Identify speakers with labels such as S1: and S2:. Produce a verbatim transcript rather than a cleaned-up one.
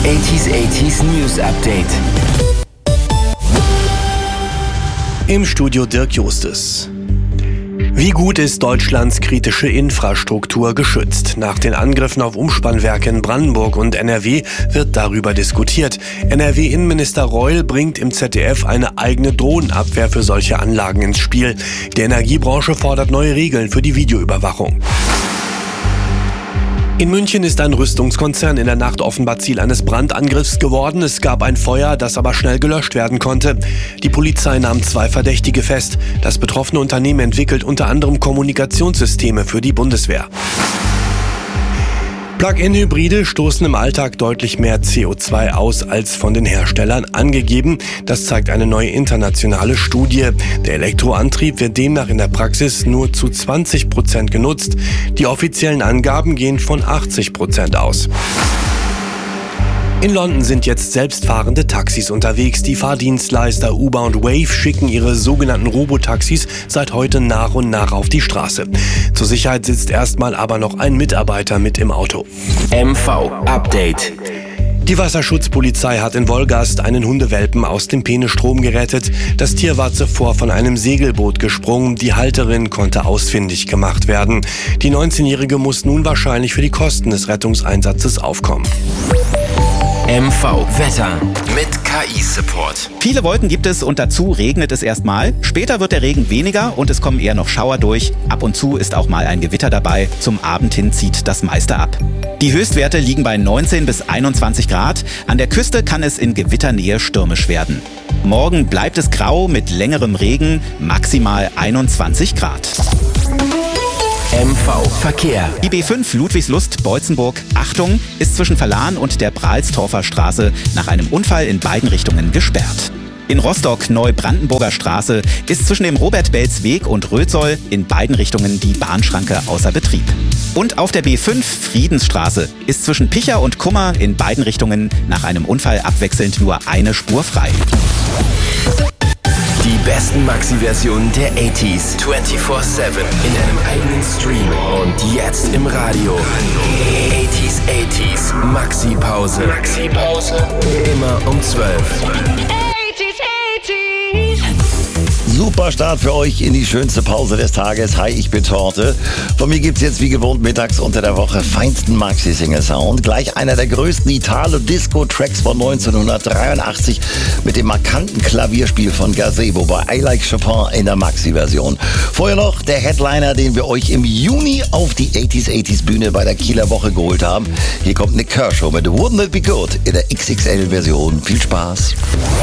S1: achtziger achtziger News Update.
S2: Im Studio Dirk Justus. Wie gut ist Deutschlands kritische Infrastruktur geschützt? Nach den Angriffen auf Umspannwerke in Brandenburg und N R W wird darüber diskutiert. N R W-Innenminister Reul bringt im Z D F eine eigene Drohnenabwehr für solche Anlagen ins Spiel. Die Energiebranche fordert neue Regeln für die Videoüberwachung. In München ist ein Rüstungskonzern in der Nacht offenbar Ziel eines Brandangriffs geworden. Es gab ein Feuer, das aber schnell gelöscht werden konnte. Die Polizei nahm zwei Verdächtige fest. Das betroffene Unternehmen entwickelt unter anderem Kommunikationssysteme für die Bundeswehr. Plug-in-Hybride stoßen im Alltag deutlich mehr C O zwei aus als von den Herstellern angegeben. Das zeigt eine neue internationale Studie. Der Elektroantrieb wird demnach in der Praxis nur zu zwanzig Prozent genutzt. Die offiziellen Angaben gehen von achtzig Prozent aus. In London sind jetzt selbstfahrende Taxis unterwegs. Die Fahrdienstleister Uber und Wave schicken ihre sogenannten Robotaxis seit heute nach und nach auf die Straße. Zur Sicherheit sitzt erstmal aber noch ein Mitarbeiter mit im Auto.
S1: M V Update.
S2: Die Wasserschutzpolizei hat in Wolgast einen Hundewelpen aus dem Peenestrom gerettet. Das Tier war zuvor von einem Segelboot gesprungen. Die Halterin konnte ausfindig gemacht werden. Die neunzehnjährige muss nun wahrscheinlich für die Kosten des Rettungseinsatzes aufkommen.
S1: M V Wetter mit K I-Support.
S3: Viele Wolken gibt es und dazu regnet es erstmal. Später wird der Regen weniger und es kommen eher noch Schauer durch. Ab und zu ist auch mal ein Gewitter dabei. Zum Abend hin zieht das meiste ab. Die Höchstwerte liegen bei neunzehn bis einundzwanzig Grad. An der Küste kann es in Gewitternähe stürmisch werden. Morgen bleibt es grau mit längerem Regen, maximal einundzwanzig Grad.
S1: M V Verkehr.
S3: Die B fünf Ludwigslust-Beutzenburg, Achtung, ist zwischen Verlan und der Brahlstorfer Straße nach einem Unfall in beiden Richtungen gesperrt. In Rostock Neubrandenburger Straße ist zwischen dem Robert-Belz-Weg und Rötzoll in beiden Richtungen die Bahnschranke außer Betrieb. Und auf der B fünf Friedensstraße ist zwischen Picher und Kummer in beiden Richtungen nach einem Unfall abwechselnd nur eine Spur frei.
S1: Die besten Maxi-Versionen der achtziger vierundzwanzig sieben in einem eigenen Stream und jetzt im Radio. achtziger achtziger Maxi-Pause. Maxi-Pause. Immer um zwölf.
S4: Super Start für euch in die schönste Pause des Tages. Hi, ich bin Torte. Von mir gibt's jetzt wie gewohnt mittags unter der Woche feinsten Maxi-Single-Sound. Gleich einer der größten Italo-Disco-Tracks von neunzehnhundertdreiundachtzig mit dem markanten Klavierspiel von Gazebo bei I Like Chopin in der Maxi-Version. Vorher noch der Headliner, den wir euch im Juni auf die achtziger achtziger Bühne bei der Kieler Woche geholt haben. Hier kommt Nick Kershaw mit Wouldn't It Be Good in der X X L-Version. Viel Spaß.